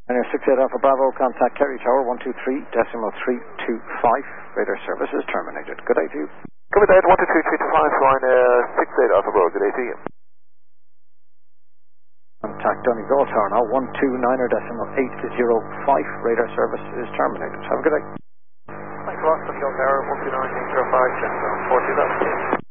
And your 68 Alpha Bravo, contact Kerry Tower 123.325. Radar service is terminated. Good day to you. Copy that, 123.325, flying 68 Alpha Bravo. Good day to you. Contact Donegal Tower now 129.805. Radar service is terminated. Have a good day. Thanks a lot, Donegal Tower 129.805, check 40.